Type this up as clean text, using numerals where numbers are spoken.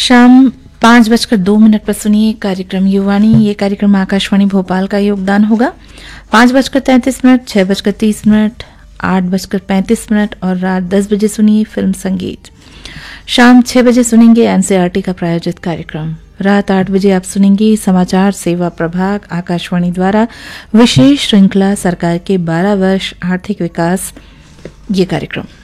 शाम 5:02 पर सुनिए कार्यक्रम युवानी। ये कार्यक्रम आकाशवाणी भोपाल का योगदान होगा। 5:33, 6:30, 8:35 और रात 10 बजे सुनिए फिल्म संगीत। शाम 6 बजे सुनेंगे एनसीईआरटी का प्रायोजित कार्यक्रम। रात 8 बजे आप सुनेंगे समाचार सेवा प्रभाग आकाशवाणी द्वारा विशेष श्रृंखला सरकार के 12 वर्ष आर्थिक विकास, ये कार्यक्रम।